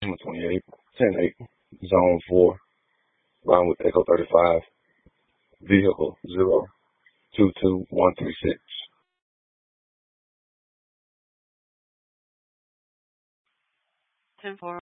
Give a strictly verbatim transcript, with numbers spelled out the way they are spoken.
twenty-eight, ten eight, Zone four, line with Echo thirty-five, vehicle zero two two one three six. ten four.